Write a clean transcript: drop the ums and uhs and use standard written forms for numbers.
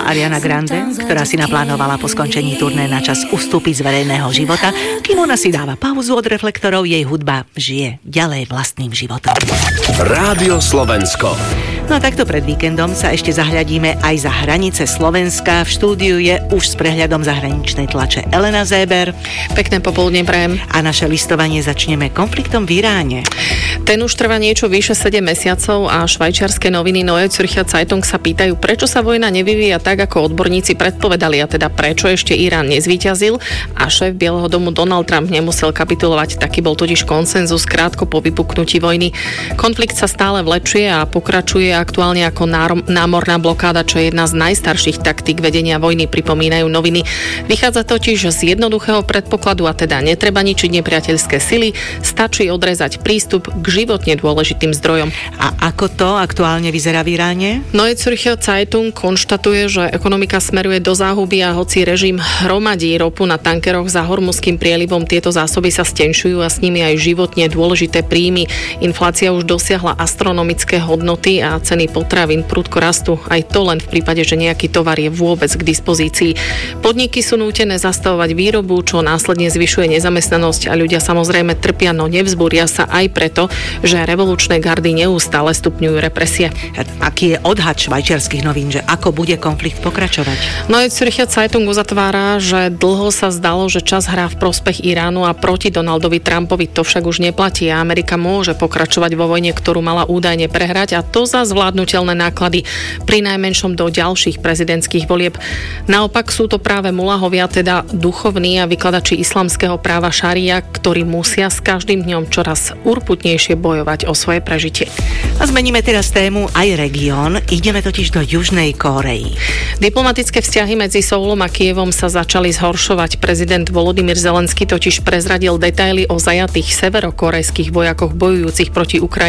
Ariana Grande, ktorá si naplánovala po skončení turné na čas ustúpiť z verejného života, kým ona si dáva pauzu od reflektorov, jej hudba žije ďalej vlastným životom. Rádio Slovensko. No a takto pred víkendom sa ešte zahľadíme aj za hranice Slovenska. V štúdiu je už s prehľadom zahraničnej tlače Elena Zéber. Pekné popoludne prajem. A naše listovanie začneme konfliktom v Iráne. Ten už trvá niečo vyše 7 mesiacov a švajčiarske noviny Neue Zürcher Zeitung sa pýtajú, prečo sa vojna nevyvíja tak, ako odborníci predpovedali, a teda prečo ešte Irán nezvíťazil a šéf Bieleho domu Donald Trump nemusel kapitulovať. Taký bol totiž konsenzus krátko po vypuknutí vojny. Konflikt sa stále vlečie a pokračuje aktuálne ako námorná blokáda, čo je jedna z najstarších taktík vedenia vojny, pripomínajú noviny. Vychádza totiž z jednoduchého predpokladu, a teda netreba ničiť nepriateľské sily, stačí odrezať prístup k životne dôležitým zdrojom. A ako to aktuálne vyzerá v Iráne? Neue Zürcher Zeitung konštatuje, že ekonomika smeruje do záhuby a hoci režim hromadí ropu na tankeroch za Hormuzským prielivom, tieto zásoby sa stenčujú a s nimi aj životne dôležité príjmy. Inflácia už dosiahla astronomické hodnoty a ceny potravín prudko rastú. Aj to len v prípade, že nejaký tovar je vôbec k dispozícii. Podniky sú nútené zastavovať výrobu, čo následne zvyšuje nezamestnanosť a ľudia samozrejme trpia, no nevzbúria sa aj preto, že revolučné gardy neustále stupňujú represie. Aký je odhad švajčiarskych novín, že ako bude konflikt pokračovať? Neue Zürcher Zeitung uzatvára, že dlho sa zdalo, že čas hrá v prospech Iránu a proti Donaldovi Trumpovi. To však už neplatí a Amerika môže pokračovať vo vojne, ktorú mala údajne prehrať, a to za zvládnutelné náklady, pri najmenšom do ďalších prezidentských volieb. Naopak sú to práve mulahovia, teda duchovní a vykladači islamského práva šaria, ktorí musia s každým dňom čoraz urputnejšie bojovať o svoje prežitie. A zmeníme teraz tému aj región. Ideme totiž do Južnej Kórey. Diplomatické vzťahy medzi Soulom a Kyjevom sa začali zhoršovať. Prezident Volodymyr Zelenský totiž prezradil detaily o zajatých severokórejských vojakoch bojujúcich proti Ukrajine